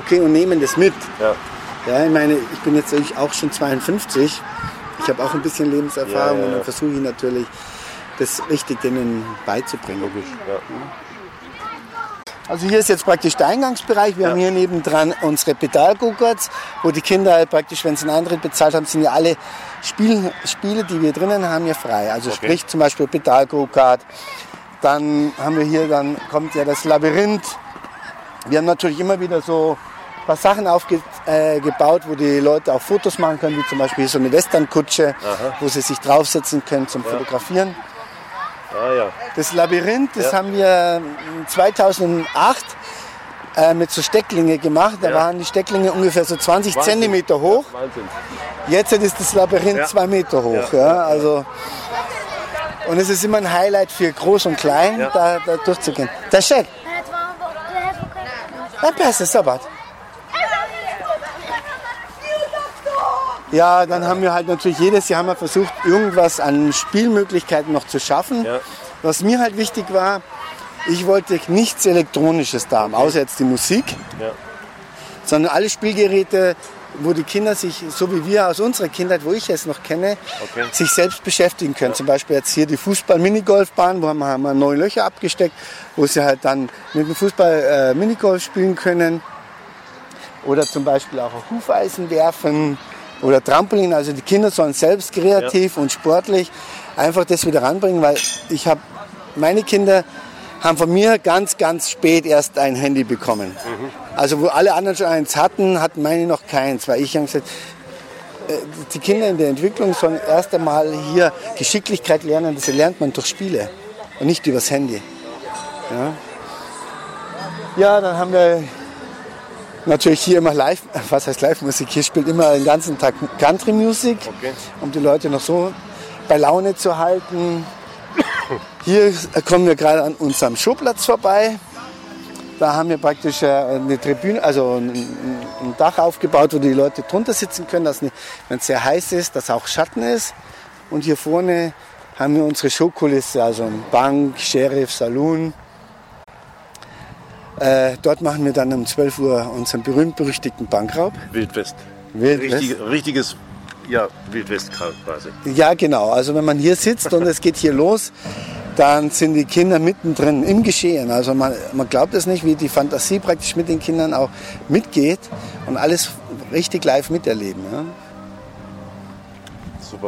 und nehmen das mit. Ja. Ja, ich meine, ich bin jetzt auch schon 52. Ich habe auch ein bisschen Lebenserfahrung und dann versuche ich natürlich, das richtig denen beizubringen. Logisch, ja. Also hier ist jetzt praktisch der Eingangsbereich. Wir haben hier nebendran unsere Pedal-Go-Karts, wo die Kinder halt praktisch, wenn sie einen Eintritt bezahlt haben, sind ja alle Spiele, die wir drinnen haben, ja frei. Also sprich zum Beispiel Pedal-Go-Kart. Dann haben wir hier, dann kommt ja das Labyrinth. Wir haben natürlich immer wieder so ein paar Sachen aufgebaut, wo die Leute auch Fotos machen können, wie zum Beispiel hier so eine Western-Kutsche, wo sie sich draufsetzen können zum Fotografieren. Ah, ja. Das Labyrinth, das haben wir 2008 mit so Stecklinge gemacht. Da waren die Stecklinge ungefähr so 20 Zentimeter hoch. Wahnsinn. Jetzt ist das Labyrinth 2 Meter hoch. Also, und es ist immer ein Highlight für Groß und Klein, da durchzugehen. Das ist Ja, dann haben wir halt natürlich jedes Jahr mal versucht, irgendwas an Spielmöglichkeiten noch zu schaffen. Ja. Was mir halt wichtig war, ich wollte nichts Elektronisches da haben, außer jetzt die Musik, sondern alle Spielgeräte, wo die Kinder sich, so wie wir aus unserer Kindheit, wo ich es noch kenne, sich selbst beschäftigen können. Zum Beispiel jetzt hier die Fußball-Minigolfbahn, wo haben wir 9 Löcher abgesteckt, wo sie halt dann mit dem Fußball Minigolf spielen können. Oder zum Beispiel auch auf Hufeisen werfen. Oder Trampolin, also die Kinder sollen selbst kreativ und sportlich einfach das wieder ranbringen, weil meine Kinder haben von mir ganz, ganz spät erst ein Handy bekommen. Also wo alle anderen schon eins hatten meine noch keins, weil ich habe gesagt, die Kinder in der Entwicklung sollen erst einmal hier Geschicklichkeit lernen, das lernt man durch Spiele und nicht übers Handy. Ja, dann haben wir natürlich hier immer Live-Musik. Hier spielt immer den ganzen Tag Country-Musik, um die Leute noch so bei Laune zu halten. Hier kommen wir gerade an unserem Showplatz vorbei. Da haben wir praktisch eine Tribüne, also ein Dach aufgebaut, wo die Leute drunter sitzen können, dass, wenn es sehr heiß ist, dass auch Schatten ist. Und hier vorne haben wir unsere Showkulisse, also eine Bank, Sheriff, Saloon. Dort machen wir dann um 12 Uhr unseren berühmt-berüchtigten Bankraub. Wildwest. Richtiges Wildwest quasi. Ja, genau. Also wenn man hier sitzt und es geht hier los, dann sind die Kinder mittendrin im Geschehen. Also man glaubt es nicht, wie die Fantasie praktisch mit den Kindern auch mitgeht und alles richtig live miterleben. Ja. Super.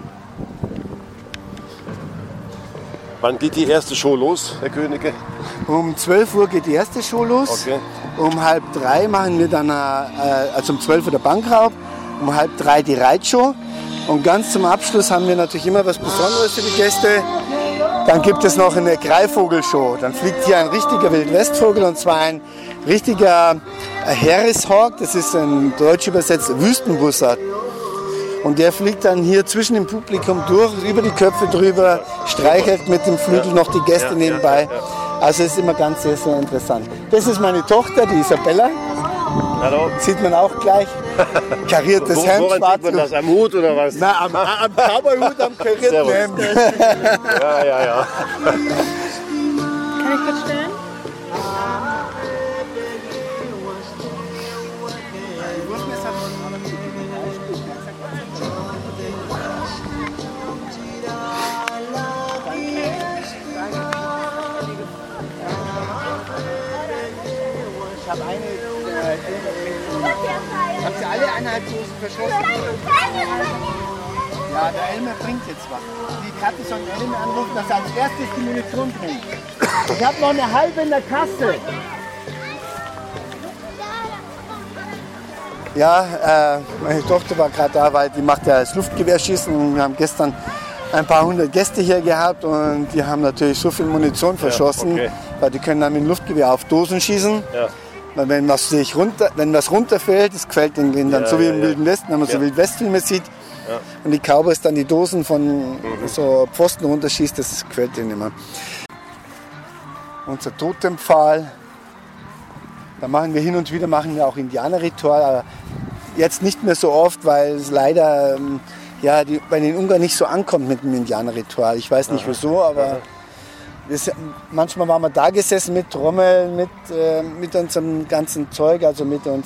Wann geht die erste Show los, Herr Königke? Um 12 Uhr geht die erste Show los. Okay. Um 2:30 machen wir dann, also um 12 Uhr der Bankraub, um 2:30 die Reitshow. Und ganz zum Abschluss haben wir natürlich immer was Besonderes für die Gäste. Dann gibt es noch eine Greifvogelshow. Dann fliegt hier ein richtiger Wildwestvogel, und zwar ein richtiger Harris-Hawk. Das ist in Deutsch übersetzt Wüstenbussard. Und der fliegt dann hier zwischen dem Publikum durch, über die Köpfe drüber, streichelt mit dem Flügel noch die Gäste nebenbei. Also es ist immer ganz sehr, sehr interessant. Das ist meine Tochter, die Isabella. Hallo. Sieht man auch gleich. Kariertes Hemd. Woran sieht man das? Am Hut oder was? Na, am Cowboy-Hut, am karierten Hemd. Ja. Kann ich kurz stellen? Ich habe habt ihr alle 1,5 Dosen verschlossen? Ja, der Elmer bringt jetzt was. Die Katte soll den Elmer anrufen, dass er als erstes die Munition bringt. Ich habe noch eine halbe in der Kasse. Ja, meine Tochter war gerade da, weil die macht ja das Luftgewehrschießen. Und wir haben gestern ein paar hundert Gäste hier gehabt und die haben natürlich so viel Munition verschossen, weil die können dann mit dem Luftgewehr auf Dosen schießen. Ja. Weil wenn was runterfällt, das quält den Kindern, dann so wie im Wilden Westen, wenn man so Wildwestfilme sieht. Ja. Und die Cowboys dann die Dosen von so Pfosten runterschießt, das quält den immer. Unser Totempfahl, da machen wir hin und wieder auch Indianerritual. Jetzt nicht mehr so oft, weil es leider bei den Ungarn nicht so ankommt mit dem Indianerritual. Ich weiß nicht wieso, aber manchmal waren wir da gesessen mit Trommeln, mit unserem ganzen Zeug, also mit uns.